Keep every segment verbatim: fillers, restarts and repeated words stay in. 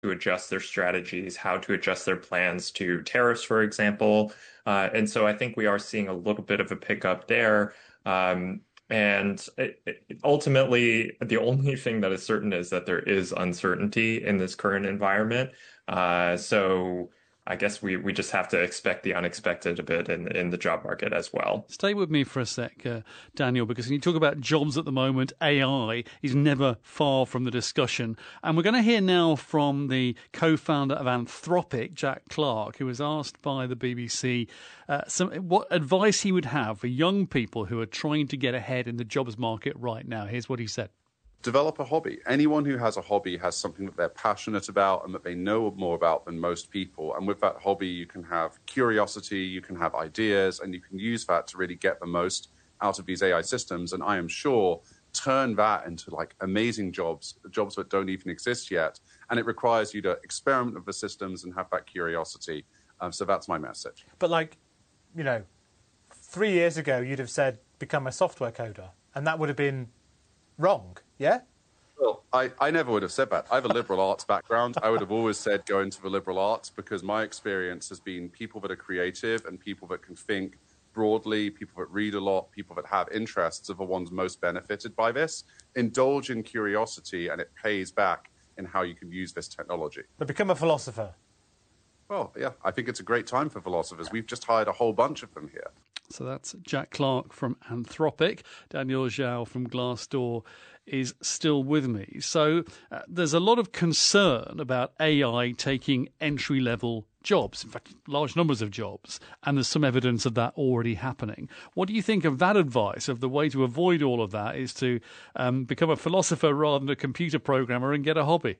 to adjust their strategies, how to adjust their plans to tariffs, for example. Uh, and so I think we are seeing a little bit of a pickup there. Um, and it, it, ultimately, the only thing that is certain is that there is uncertainty in this current environment. Uh, so I guess we, we just have to expect the unexpected a bit in, in the job market as well. Stay with me for a sec, uh, Daniel, because when you talk about jobs at the moment, A I is never far from the discussion. And we're going to hear now from the co-founder of Anthropic, Jack Clark, who was asked by the B B C uh, some, what advice he would have for young people who are trying to get ahead in the jobs market right now. Here's what he said. Develop a hobby. Anyone who has a hobby has something that they're passionate about and that they know more about than most people. And with that hobby, you can have curiosity, you can have ideas, and you can use that to really get the most out of these A I systems. And I am sure turn that into like amazing jobs, jobs that don't even exist yet. And it requires you to experiment with the systems and have that curiosity. Um, so that's my message. But like, you know, three years ago, you'd have said, become a software coder. And that would have been wrong, yeah? Well, I, I never would have said that. I have a liberal arts background. I would have always said go into the liberal arts because my experience has been people that are creative and people that can think broadly, people that read a lot, people that have interests are the ones most benefited by this. Indulge in curiosity and it pays back in how you can use this technology. But become a philosopher. Well, yeah, I think it's a great time for philosophers. We've just hired a whole bunch of them here. So that's Jack Clark from Anthropic. Daniel Zhao from Glassdoor is still with me. So uh, there's a lot of concern about A I taking entry-level jobs, in fact, large numbers of jobs, and there's some evidence of that already happening. What do you think of that advice, of the way to avoid all of that is to um, become a philosopher rather than a computer programmer and get a hobby?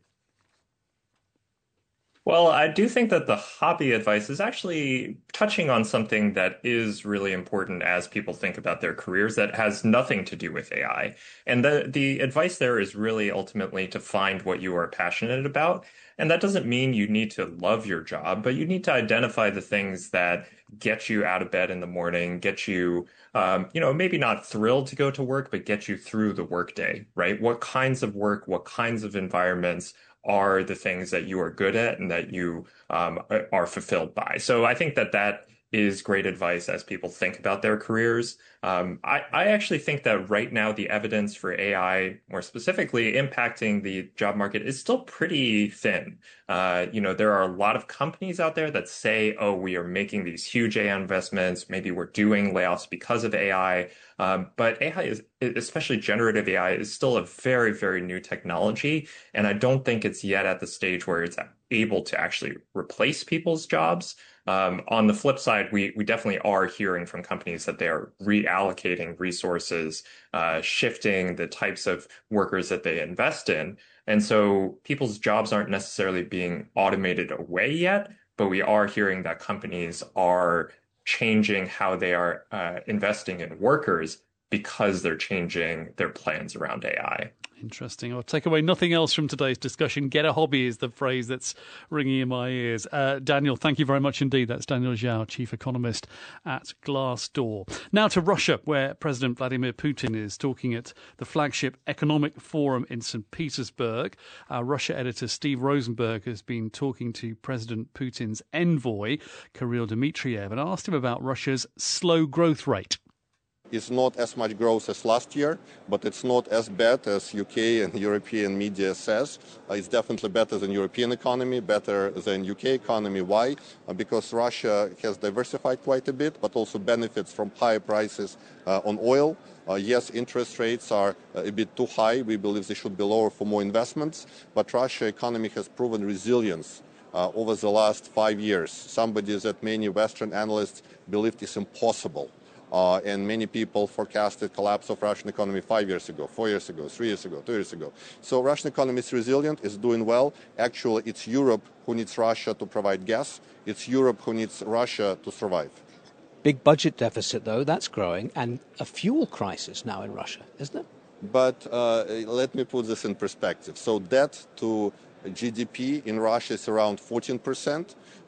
Well, I do think that the hobby advice is actually touching on something that is really important as people think about their careers that has nothing to do with A I. And the, the advice there is really ultimately to find what you are passionate about. And that doesn't mean you need to love your job, but you need to identify the things that get you out of bed in the morning, get you, um, you know, maybe not thrilled to go to work, but get you through the workday, right? What kinds of work, what kinds of environments are the things that you are good at and that you um, are fulfilled by. So I think that that is great advice as people think about their careers. Um, I, I actually think that right now the evidence for A I, more specifically impacting the job market, is still pretty thin. Uh, you know, there are a lot of companies out there that say, oh, we are making these huge A I investments. Maybe we're doing layoffs because of A I. Um, but A I is, especially generative A I, is still a very, very new technology. And I don't think it's yet at the stage where it's able to actually replace people's jobs. Um, on the flip side, we we definitely are hearing from companies that they are reallocating resources, uh, shifting the types of workers that they invest in. And so people's jobs aren't necessarily being automated away yet, but we are hearing that companies are changing how they are uh, investing in workers because they're changing their plans around A I. Interesting. I'll take away nothing else from today's discussion. Get a hobby is the phrase that's ringing in my ears. Uh, Daniel, thank you very much indeed. That's Daniel Zhao, chief economist at Glassdoor. Now to Russia, where President Vladimir Putin is talking at the flagship economic forum in Saint Petersburg. Our Russia editor Steve Rosenberg has been talking to President Putin's envoy, Kirill Dmitriev, and asked him about Russia's slow growth rate. It's not as much growth as last year, but it's not as bad as U K and European media says. Uh, it's definitely better than European economy, better than U K economy. Why? Uh, because Russia has diversified quite a bit, but also benefits from higher prices uh, on oil. Uh, yes, interest rates are a bit too high. We believe they should be lower for more investments, but Russia economy has proven resilience uh, over the last five years. Somebody that many Western analysts believed is impossible. Uh, and many people forecasted collapse of Russian economy five years ago, four years ago, three years ago, two years ago. So Russian economy is resilient, is doing well. Actually, it's Europe who needs Russia to provide gas. It's Europe who needs Russia to survive. Big budget deficit, though, that's growing, and a fuel crisis now in Russia, isn't it? But uh, let me put this in perspective. So debt to G D P in Russia is around fourteen percent.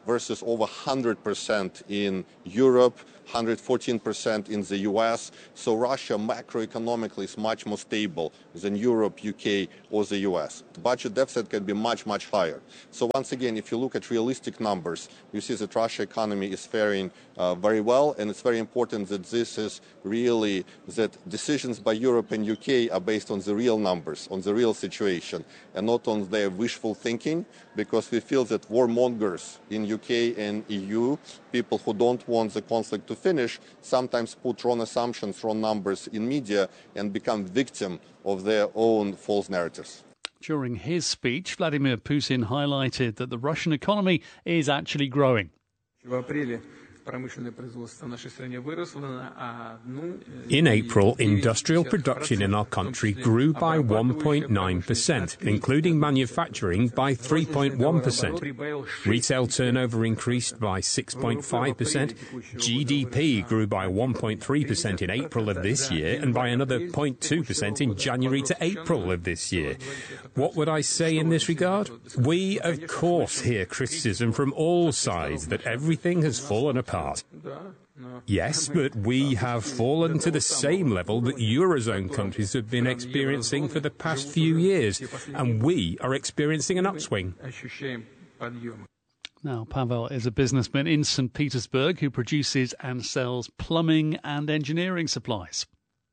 versus over one hundred percent in Europe, one hundred fourteen percent in the U S. So Russia macroeconomically is much more stable than Europe, U K, or the U S. The budget deficit can be much, much higher. So once again, if you look at realistic numbers, you see that Russia's economy is faring uh, very well, and it's very important that this is really, that decisions by Europe and U K are based on the real numbers, on the real situation, and not on their wishful thinking, because we feel that warmongers in U K and E U, people who don't want the conflict to finish, sometimes put wrong assumptions, wrong numbers in media and become victim of their own false narratives. During his speech, Vladimir Putin highlighted that the Russian economy is actually growing. In April, industrial production in our country grew by one point nine percent, including manufacturing by three point one percent. Retail turnover increased by six point five percent. G D P grew by one point three percent in April of this year and by another zero point two percent in January to April of this year. What would I say in this regard? We, of course, hear criticism from all sides that everything has fallen apart. Yes, but we have fallen to the same level that Eurozone countries have been experiencing for the past few years, and we are experiencing an upswing. Now, Pavel is a businessman in Saint Petersburg who produces and sells plumbing and engineering supplies.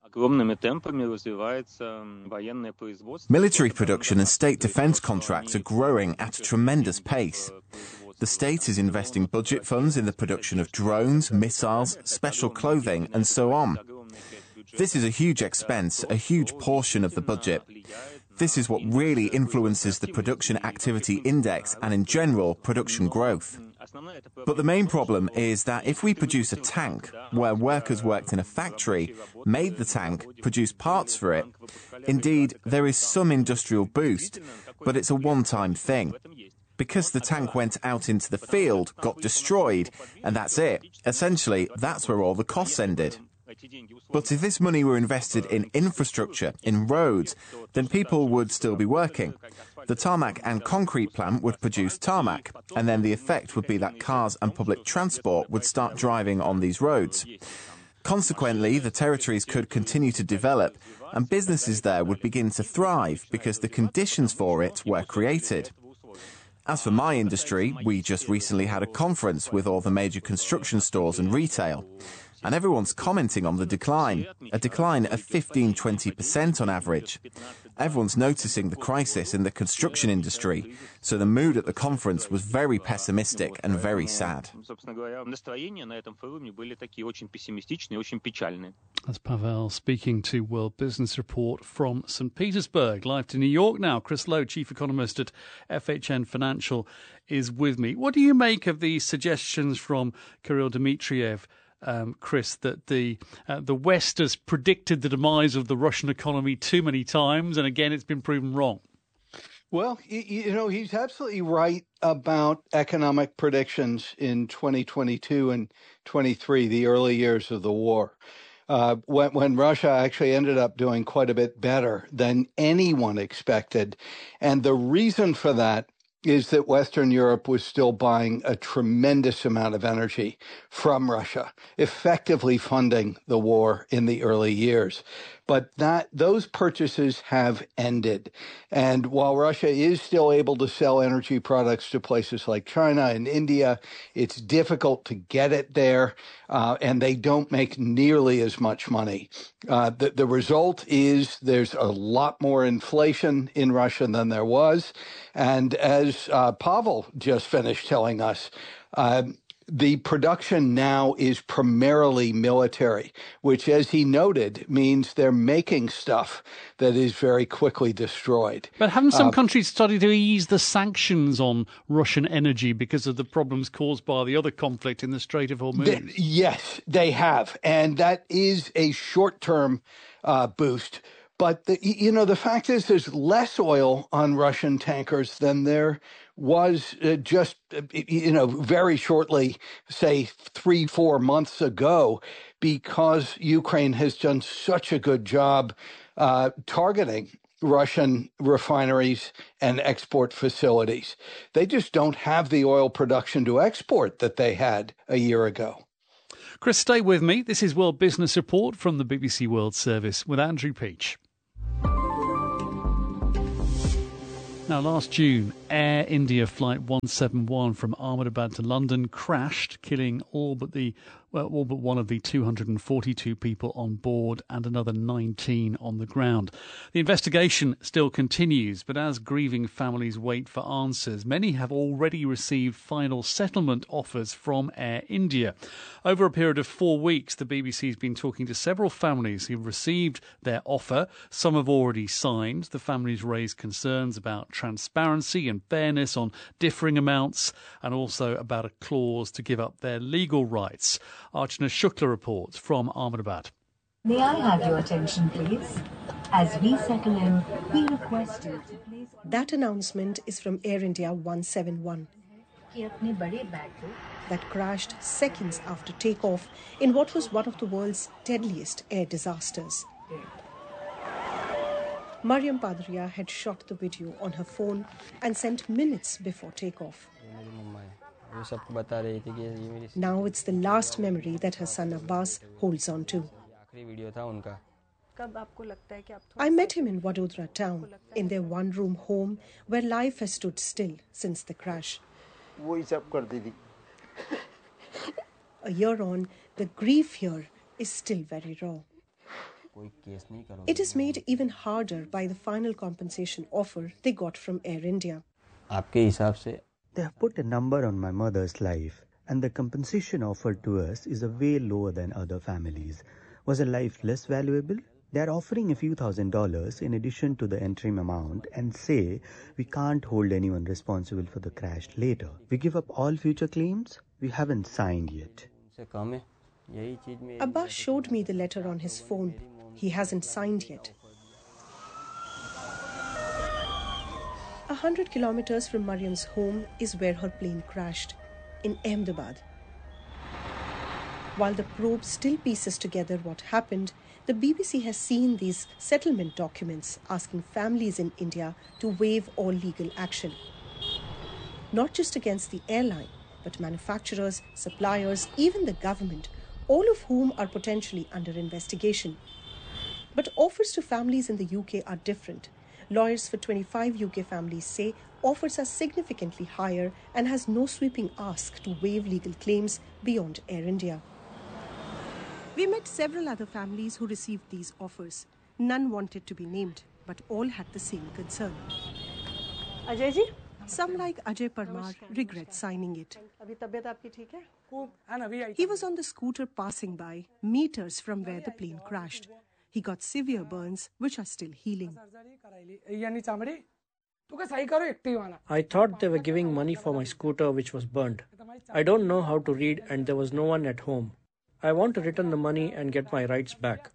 Military production and state defence contracts are growing at a tremendous pace. The state is investing budget funds in the production of drones, missiles, special clothing, and so on. This is a huge expense, a huge portion of the budget. This is what really influences the production activity index and, in general, production growth. But the main problem is that if we produce a tank where workers worked in a factory, made the tank, produced parts for it, indeed, there is some industrial boost, but it's a one-time thing. Because the tank went out into the field, got destroyed, and that's it. Essentially, that's where all the costs ended. But if this money were invested in infrastructure, in roads, then people would still be working. The tarmac and concrete plant would produce tarmac, and then the effect would be that cars and public transport would start driving on these roads. Consequently, the territories could continue to develop, and businesses there would begin to thrive because the conditions for it were created. As for my industry, we just recently had a conference with all the major construction stores and retail, and everyone's commenting on the decline, a decline of fifteen to twenty percent on average. Everyone's noticing the crisis in the construction industry, so the mood at the conference was very pessimistic and very sad. That's Pavel speaking to World Business Report from Saint Petersburg. Live to New York now. Chris Lowe, chief economist at F H N Financial, is with me. What do you make of the suggestions from Kirill Dmitriev, Um, Chris, that the uh, the West has predicted the demise of the Russian economy too many times, and again, it's been proven wrong? Well, you know, he's absolutely right about economic predictions in twenty twenty-two and twenty-three, the early years of the war, uh, when, when Russia actually ended up doing quite a bit better than anyone expected. And the reason for that is that Western Europe was still buying a tremendous amount of energy from Russia, effectively funding the war in the early years. But that those purchases have ended. And while Russia is still able to sell energy products to places like China and India, it's difficult to get it there, uh, and they don't make nearly as much money. Uh, the, the result is there's a lot more inflation in Russia than there was. And as uh, Pavel just finished telling us, uh, the production now is primarily military, which, as he noted, means they're making stuff that is very quickly destroyed. But haven't some uh, countries started to ease the sanctions on Russian energy because of the problems caused by the other conflict in the Strait of Hormuz? Th- yes, they have. And that is a short-term uh, boost. But, the, you know, the fact is there's less oil on Russian tankers than there was uh, just, uh, you know, very shortly, say, three, four months ago, because Ukraine has done such a good job uh, targeting Russian refineries and export facilities. They just don't have the oil production to export that they had a year ago. Chris, stay with me. This is World Business Report from the B B C World Service with Andrew Peach. Now, last June, Air India Flight one seventy-one from Ahmedabad to London crashed, killing all but the well, all but one of the two hundred forty-two people on board and another nineteen on the ground. The investigation still continues, but as grieving families wait for answers, many have already received final settlement offers from Air India. Over a period of four weeks, the B B C has been talking to several families who've received their offer. Some have already signed. The families raised concerns about transparency and fairness on differing amounts, and also about a clause to give up their legal rights. Archana Shukla reports from Ahmedabad. May I have your attention, please? As we settle in, we request you to please... That announcement is from Air India one seventy-one. That crashed seconds after takeoff in what was one of the world's deadliest air disasters. Mariam Padria had shot the video on her phone and sent minutes before takeoff. Now it's the last memory that her son Abbas holds on to. I met him in Vadodara town, in their one-room home where life has stood still since the crash. A year on, the grief here is still very raw. It is made even harder by the final compensation offer they got from Air India. They have put a number on my mother's life, and the compensation offered to us is a way lower than other families. Was a life less valuable? They are offering a few thousand dollars in addition to the interim amount and say we can't hold anyone responsible for the crash later. We give up all future claims? We haven't signed yet. Abbas showed me the letter on his phone. He hasn't signed yet. A hundred kilometers from Mariam's home is where her plane crashed, in Ahmedabad. While the probe still pieces together what happened, the B B C has seen these settlement documents asking families in India to waive all legal action. Not just against the airline, but manufacturers, suppliers, even the government, all of whom are potentially under investigation. But offers to families in the U K are different. Lawyers for twenty-five U K families say offers are significantly higher and has no sweeping ask to waive legal claims beyond Air India. We met several other families who received these offers. None wanted to be named, but all had the same concern. Ajay ji? Some, like Ajay Parmar, regret signing it. He was on the scooter passing by, meters from where the plane crashed. He got severe burns, which are still healing. I thought they were giving money for my scooter, which was burned. I don't know how to read and there was no one at home. I want to return the money and get my rights back.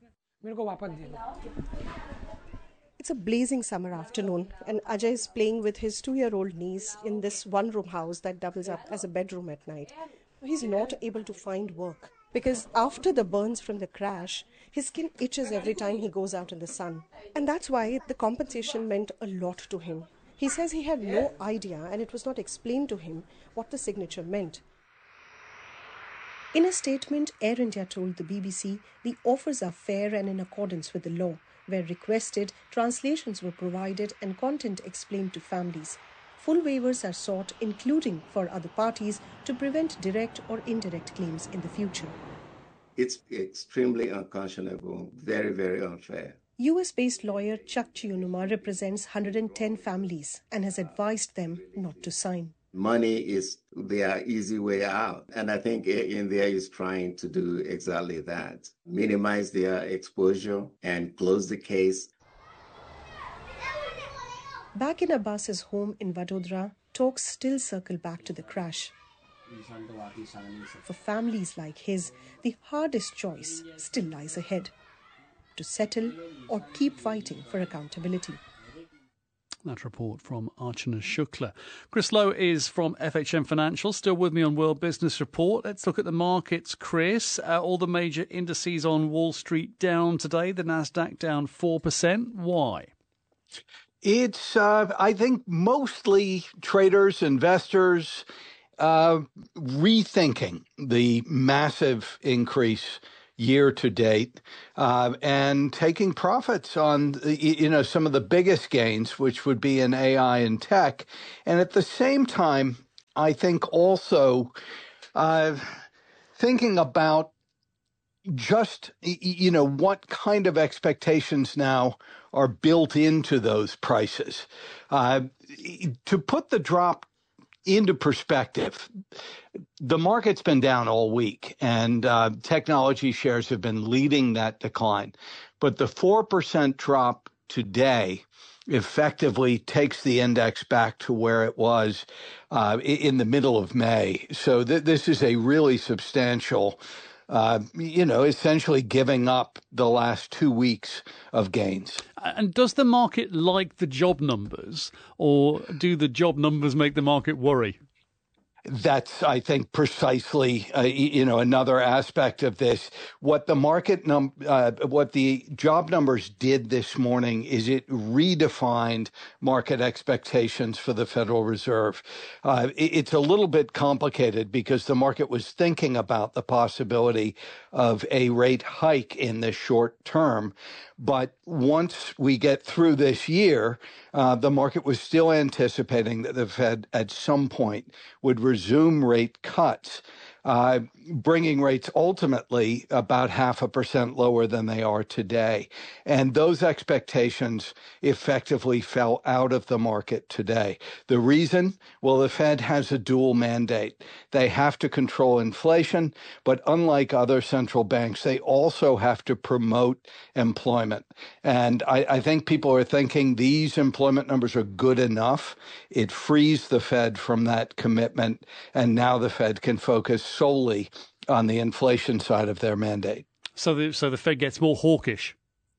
It's a blazing summer afternoon, and Ajay is playing with his two-year-old niece in this one-room house that doubles up as a bedroom at night. He's not able to find work because after the burns from the crash, his skin itches every time he goes out in the sun. And that's why the compensation meant a lot to him. He says he had no idea and it was not explained to him what the signature meant. In a statement, Air India told the B B C the offers are fair and in accordance with the law. Where requested, translations were provided and content explained to families. Full waivers are sought, including for other parties, to prevent direct or indirect claims in the future. It's extremely unconscionable, very, very unfair. U S-based lawyer Chuck Chiyunuma represents one hundred ten families and has advised them not to sign. Money is their easy way out. And I think Air India is trying to do exactly that. Minimize their exposure and close the case. Back in Abbas's home in Vadodara, talks still circle back to the crash. For families like his, the hardest choice still lies ahead: to settle or keep fighting for accountability. That report from Archana Shukla. Chris Lowe is from F H M Financial, still with me on World Business Report. Let's look at the markets, Chris. Uh, all the major indices on Wall Street down today. The Nasdaq down four percent. Why? It's, uh, I think, mostly traders, investors, uh, rethinking the massive increase year to date, uh, and taking profits on, you know, some of the biggest gains, which would be in A I and tech. And at the same time, I think also uh, thinking about just, you know, what kind of expectations now are built into those prices. Uh, to put the drop into perspective, the market's been down all week, and uh, technology shares have been leading that decline. But the four percent drop today effectively takes the index back to where it was uh, in the middle of May. So th- this is a really substantial, uh, you know, essentially giving up the last two weeks of gains. And does the market like the job numbers, or do the job numbers make the market worry? That's, I think, precisely, uh, you know, another aspect of this. What the market num, uh, what the job numbers did this morning is it redefined market expectations for the Federal Reserve. Uh, it, it's a little bit complicated because the market was thinking about the possibility of a rate hike in the short term. But once we get through this year, uh, the market was still anticipating that the Fed at some point would resume rate cuts, uh, bringing rates ultimately about half a percent lower than they are today. And those expectations effectively fell out of the market today. The reason? Well, the Fed has a dual mandate. They have to control inflation, but unlike other central banks, they also have to promote employment. And I, I think people are thinking these employment numbers are good enough. It frees the Fed from that commitment, and now the Fed can focus solely on the inflation side of their mandate. So the, so the Fed gets more hawkish.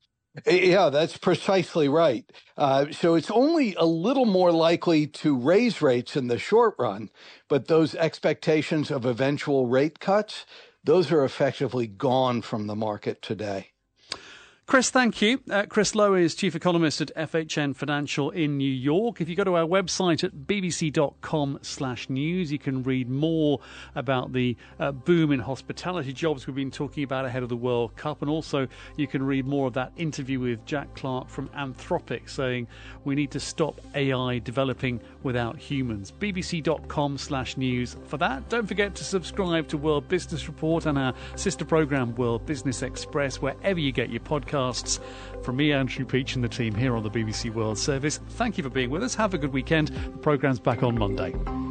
Yeah, that's precisely right. Uh, so it's only a little more likely to raise rates in the short run, but those expectations of eventual rate cuts, those are effectively gone from the market today. Chris, thank you. Uh, Chris Lowe is Chief Economist at F H N Financial in New York. If you go to our website at bbc.com slash news, you can read more about the uh, boom in hospitality jobs we've been talking about ahead of the World Cup. And also you can read more of that interview with Jack Clark from Anthropic saying we need to stop A I developing without humans. bbc.com slash news for that. Don't forget to subscribe to World Business Report and our sister programme World Business Express, wherever you get your podcasts. From me, Andrew Peach, and the team here on the B B C World Service, thank you for being with us. Have a good weekend. The programme's back on Monday.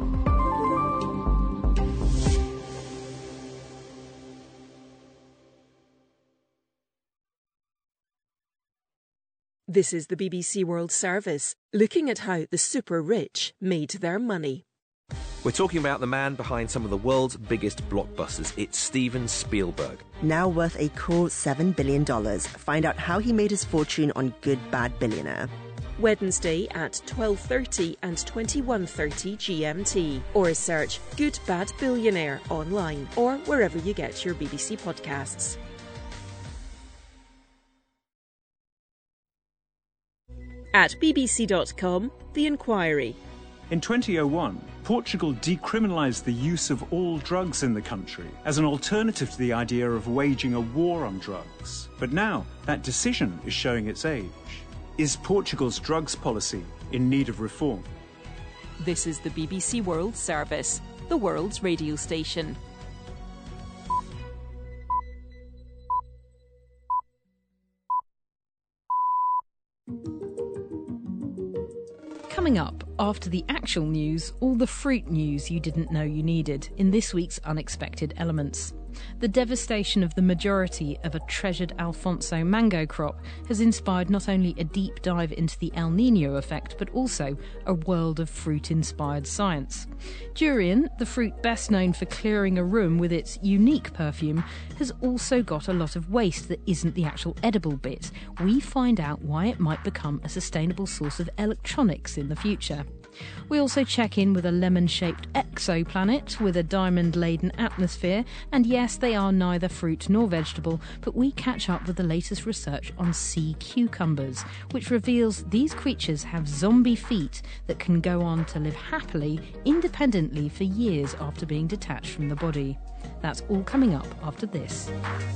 This is the B B C World Service, looking at how the super rich made their money. We're talking about the man behind some of the world's biggest blockbusters. It's Steven Spielberg. Now worth a cool seven billion dollars. Find out how he made his fortune on Good Bad Billionaire. Wednesday at twelve thirty and twenty-one thirty G M T. Or search Good Bad Billionaire online or wherever you get your B B C podcasts. At b b c dot com, The Inquiry. In twenty oh one, Portugal decriminalised the use of all drugs in the country as an alternative to the idea of waging a war on drugs. But now, that decision is showing its age. Is Portugal's drugs policy in need of reform? This is the B B C World Service, the world's radio station. Coming up, after the actual news, all the fruit news you didn't know you needed in this week's Unexpected Elements. The devastation of the majority of a treasured Alfonso mango crop has inspired not only a deep dive into the El Niño effect, but also a world of fruit-inspired science. Durian, the fruit best known for clearing a room with its unique perfume, has also got a lot of waste that isn't the actual edible bit. We find out why it might become a sustainable source of electronics in the future. We also check in with a lemon-shaped exoplanet with a diamond-laden atmosphere, and yes, they are neither fruit nor vegetable, but we catch up with the latest research on sea cucumbers, which reveals these creatures have zombie feet that can go on to live happily, independently for years after being detached from the body. That's all coming up after this.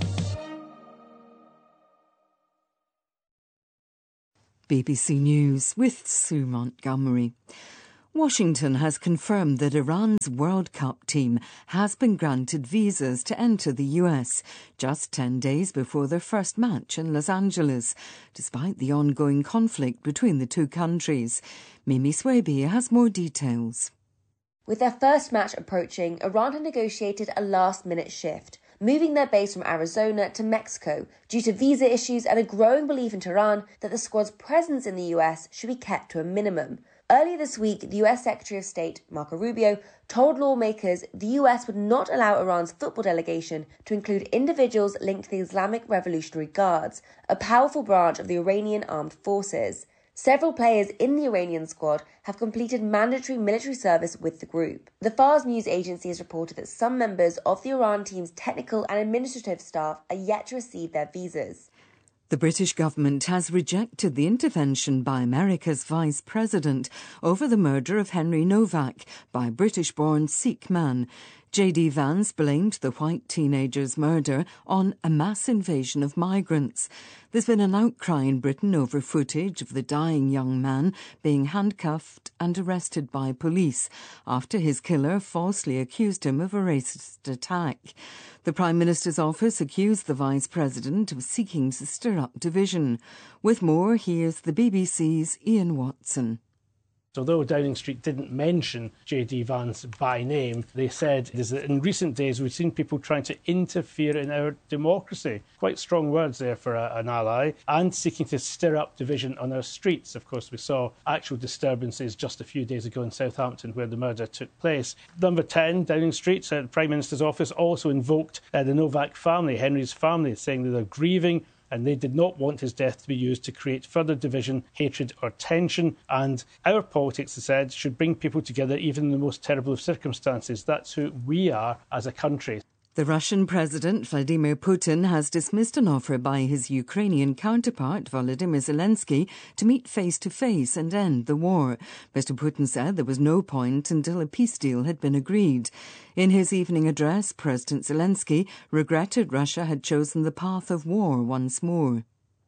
B B C News with Sue Montgomery. Washington has confirmed that Iran's World Cup team has been granted visas to enter the U S just ten days before their first match in Los Angeles, despite the ongoing conflict between the two countries. Mimi Swaby has more details. With their first match approaching, Iran had negotiated a last-minute shift, moving their base from Arizona to Mexico due to visa issues and a growing belief in Tehran that the squad's presence in the U S should be kept to a minimum. Earlier this week, the U S Secretary of State, Marco Rubio, told lawmakers the U S would not allow Iran's football delegation to include individuals linked to the Islamic Revolutionary Guards, a powerful branch of the Iranian armed forces. Several players in the Iranian squad have completed mandatory military service with the group. The Fars news agency has reported that some members of the Iran team's technical and administrative staff are yet to receive their visas. The British government has rejected the intervention by America's Vice President over the murder of Henry Novak by a British-born Sikh man. J D Vance blamed the white teenager's murder on a mass invasion of migrants. There's been an outcry in Britain over footage of the dying young man being handcuffed and arrested by police after his killer falsely accused him of a racist attack. The Prime Minister's office accused the Vice President of seeking to stir up division. With more, here's the B B C's Ian Watson. Although Downing Street didn't mention J D Vance by name, they said is that in recent days we've seen people trying to interfere in our democracy. Quite strong words there for a, an ally, and seeking to stir up division on our streets. Of course, we saw actual disturbances just a few days ago in Southampton where the murder took place. Number ten, Downing Street, uh, the Prime Minister's office also invoked uh, the Novak family, Henry's family, saying that they're grieving and they did not want his death to be used to create further division, hatred or tension. And our politics, they said, should bring people together even in the most terrible of circumstances. That's who we are as a country. The Russian President Vladimir Putin has dismissed an offer by his Ukrainian counterpart Volodymyr Zelensky to meet face-to-face and end the war. Mister Putin said there was no point until a peace deal had been agreed. In his evening address, President Zelensky regretted Russia had chosen the path of war once more.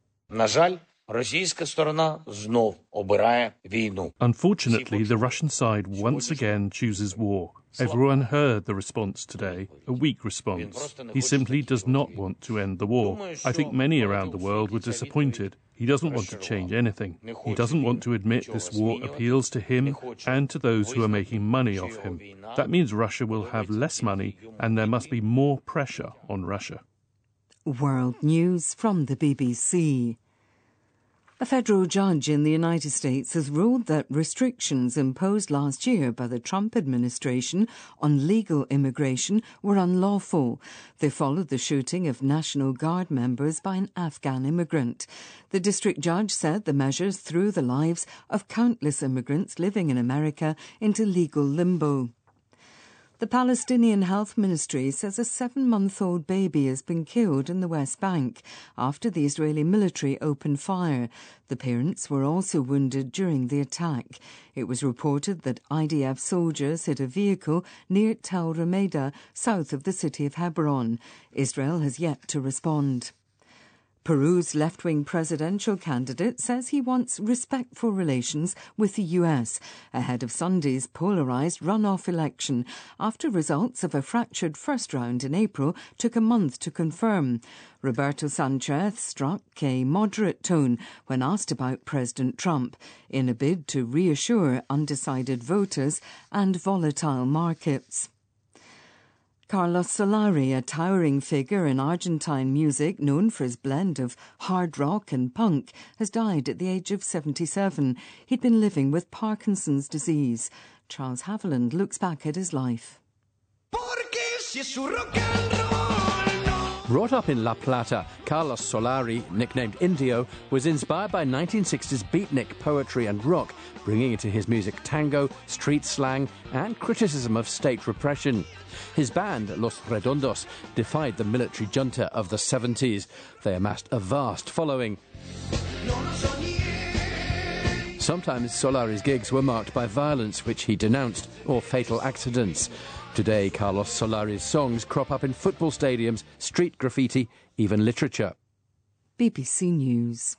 Unfortunately, the Russian side once again chooses war. Everyone heard the response today, a weak response. He simply does not want to end the war. I think many around the world were disappointed. He doesn't want to change anything. He doesn't want to admit this war appeals to him and to those who are making money off him. That means Russia will have less money and there must be more pressure on Russia. World News from the B B C. A federal judge in the United States has ruled that restrictions imposed last year by the Trump administration on legal immigration were unlawful. They followed the shooting of National Guard members by an Afghan immigrant. The district judge said the measures threw the lives of countless immigrants living in America into legal limbo. The Palestinian Health Ministry says a seven-month-old baby has been killed in the West Bank after the Israeli military opened fire. The parents were also wounded during the attack. It was reported that I D F soldiers hit a vehicle near Tel Rameda, south of the city of Hebron. Israel has yet to respond. Peru's left-wing presidential candidate says he wants respectful relations with the U S ahead of Sunday's polarised runoff election after results of a fractured first round in April took a month to confirm. Roberto Sanchez struck a moderate tone when asked about President Trump in a bid to reassure undecided voters and volatile markets. Carlos Solari, a towering figure in Argentine music known for his blend of hard rock and punk, has died at the age of seventy-seven. He'd been living with Parkinson's disease. Charles Haviland looks back at his life. Brought up in La Plata, Carlos Solari, nicknamed Indio, was inspired by nineteen sixties beatnik poetry and rock, bringing into his music tango, street slang, and criticism of state repression. His band, Los Redondos, defied the military junta of the seventies. They amassed a vast following. Sometimes Solari's gigs were marked by violence, which he denounced, or fatal accidents. Today, Carlos Solari's songs crop up in football stadiums, street graffiti, even literature. B B C News.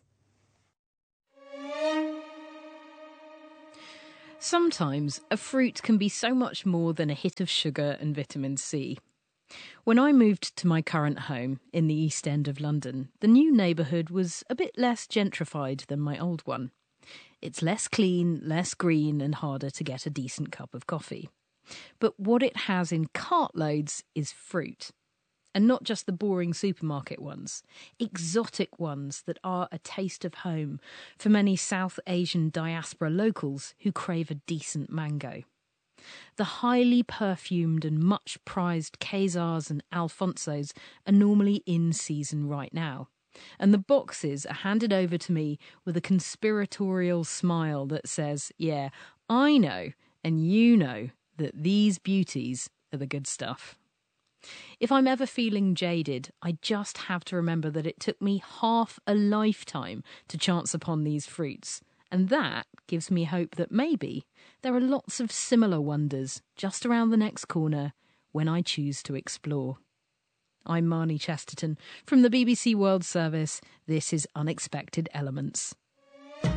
Sometimes a fruit can be so much more than a hit of sugar and vitamin C. When I moved to my current home in the East End of London, the new neighbourhood was a bit less gentrified than my old one. It's less clean, less green, and harder to get a decent cup of coffee. But what it has in cartloads is fruit. And not just the boring supermarket ones, exotic ones that are a taste of home for many South Asian diaspora locals who crave a decent mango. The highly perfumed and much prized Kesars and Alfonsos are normally in season right now. And the boxes are handed over to me with a conspiratorial smile that says, yeah, I know, and you know, that these beauties are the good stuff. If I'm ever feeling jaded, I just have to remember that it took me half a lifetime to chance upon these fruits. And that gives me hope that maybe there are lots of similar wonders just around the next corner when I choose to explore. I'm Marnie Chesterton from the B B C World Service. This is Unexpected Elements.